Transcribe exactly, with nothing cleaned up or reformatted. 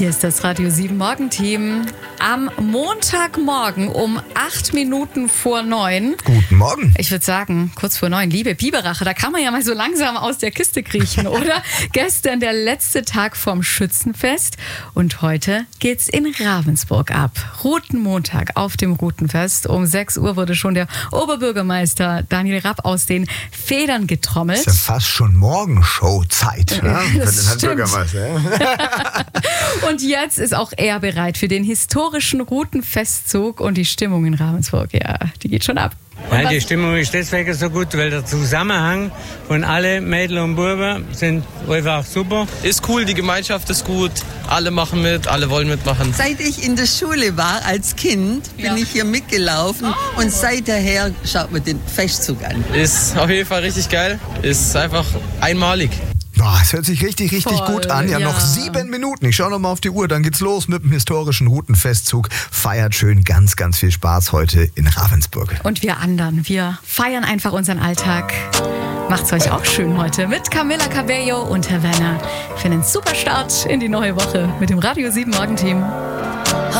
Hier ist das Radio sieben Morgenteam. Am Montagmorgen um acht Minuten vor neun. Guten Morgen. Ich würde sagen, kurz vor neun. Liebe Biberacher, da kann man ja mal so langsam aus der Kiste kriechen, oder? Gestern der letzte Tag vom Schützenfest und heute geht's in Ravensburg ab. Routenmontag auf dem Routenfest. Um sechs Uhr wurde schon der Oberbürgermeister Daniel Rapp aus den Federn getrommelt. Ist ja fast schon Morgenshow-Zeit, ne? Für den Herrn Bürgermeister. Und jetzt ist auch er bereit für den historischen Routenfestzug und die Stimmung in Ravensburg, ja, die geht schon ab. Ja, die Stimmung ist deswegen so gut, weil der Zusammenhang von allen Mädel und Buben sind einfach super. Ist cool, die Gemeinschaft ist gut, alle machen mit, alle wollen mitmachen. Seit ich in der Schule war als Kind, bin ja. ich hier mitgelaufen oh. und seither schaut man den Festzug an. Ist auf jeden Fall richtig geil, ist einfach einmalig. Boah, es hört sich richtig, richtig Voll, gut an. Ja, ja, noch sieben Minuten. Ich schaue noch mal auf die Uhr, dann geht's los mit dem historischen Routenfestzug. Feiert schön, ganz, ganz viel Spaß heute in Ravensburg. Und wir anderen, wir feiern einfach unseren Alltag. Macht's euch auch schön heute mit Camila Cabello und Herr Werner für einen super Start in die neue Woche mit dem Radio sieben Morgenteam.